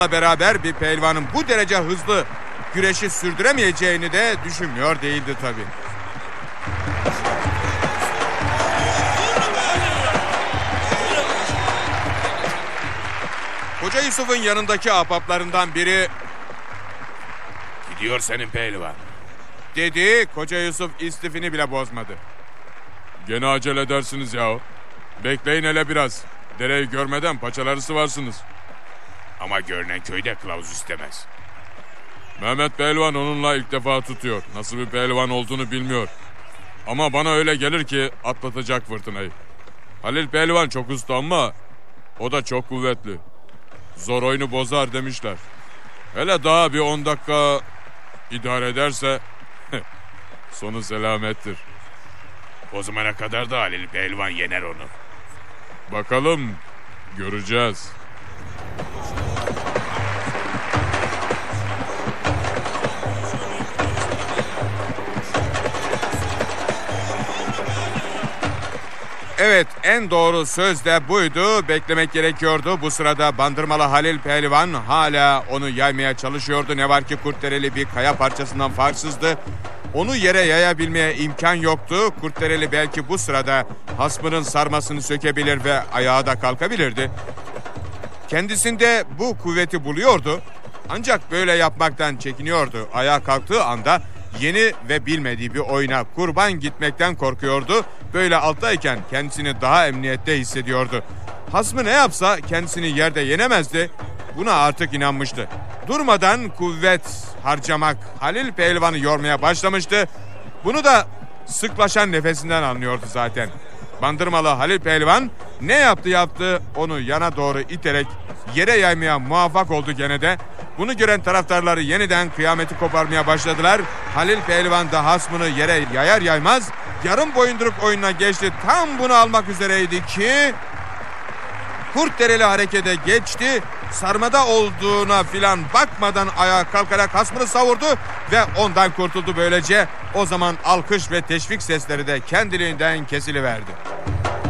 beraber bir pehlivanın bu derece hızlı güreşi sürdüremeyeceğini de düşünmüyor değildi tabii. Koca Yusuf'un yanındaki ahbaplarından biri Gidiyor senin pehlivan. dedi. Koca Yusuf istifini bile bozmadı. Gene acele edersiniz ya. Bekleyin hele biraz. Dereyi görmeden paçaları sıvarsınız. Ama görünen köyde kılavuz istemez. Mehmet Pehlivan onunla ilk defa tutuyor. Nasıl bir pehlivan olduğunu bilmiyor. Ama bana öyle gelir ki atlatacak fırtınayı. Halil Pehlivan çok usta ama o da çok kuvvetli. Zor oyunu bozar demişler. Hele daha bir 10 dakika idare ederse sonu selamettir. O zamana kadar da Halil pehlivan yener onu. Bakalım, göreceğiz. Evet, en doğru söz de buydu. Beklemek gerekiyordu. Bu sırada Bandırmalı Halil Pehlivan hala onu yaymaya çalışıyordu. Ne var ki Kurtdereli bir kaya parçasından farksızdı. Onu yere yayabilmeye imkan yoktu. Kurtdereli belki bu sırada hasmının sarmasını sökebilir ve ayağa da kalkabilirdi. Kendisinde bu kuvveti buluyordu. Ancak böyle yapmaktan çekiniyordu. Ayağa kalktığı anda yeni ve bilmediği bir oyuna kurban gitmekten korkuyordu. Böyle alttayken kendisini daha emniyette hissediyordu. Hasmı ne yapsa kendisini yerde yenemezdi. Buna artık inanmıştı. Durmadan kuvvet harcamak Halil Pehlivan'ı yormaya başlamıştı. Bunu da sıklaşan nefesinden anlıyordu zaten. Bandırmalı Halil Pehlivan ne yaptı onu yana doğru iterek yere yaymaya muvaffak oldu gene de. Bunu gören taraftarları yeniden kıyameti koparmaya başladılar. Halil Pehlivan da hasmını yere yayar yaymaz yarım boyunduruk oyununa geçti. Tam bunu almak üzereydi ki Kurtdereli harekete geçti. Sarmada olduğuna filan bakmadan ayağa kalkarak hasmını savurdu ve ondan kurtuldu böylece. O zaman alkış ve teşvik sesleri de kendiliğinden kesiliverdi.